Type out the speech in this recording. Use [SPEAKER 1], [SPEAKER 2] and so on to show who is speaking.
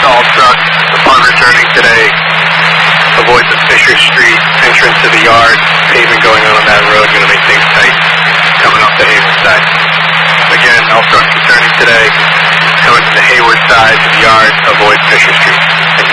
[SPEAKER 1] all trucks upon returning today, avoid the Fisher Street entrance to the yard. Pavement going on that road, going to make things tight coming up the Hayward side. Again, all trucks returning today, coming to the Hayward side to the yard, avoid Fisher Street.